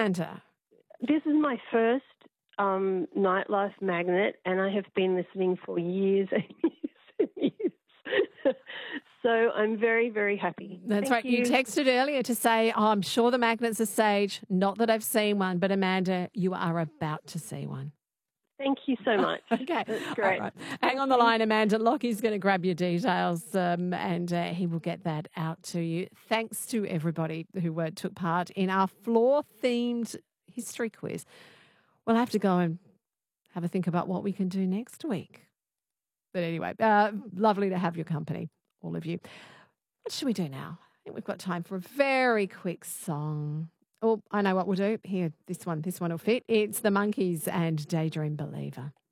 Amanda? This is my first nightlife magnet, and I have been listening for years and years and years. So I'm very, very happy. That's Thank right. You you. texted earlier to say, I'm sure the magnets are sage. Not that I've seen one, but Amanda, you are about to see one. Thank you so much. Okay. That's great. All right. Hang on the line, Amanda. Lockie's going to grab your details and he will get that out to you. Thanks to everybody who took part in our floor-themed history quiz. We'll have to go and have a think about what we can do next week. But anyway, lovely to have your company, all of you. What should we do now? I think we've got time for a very quick song. Oh, I know what we'll do. Here, this one will fit. It's the Monkees and Daydream Believer.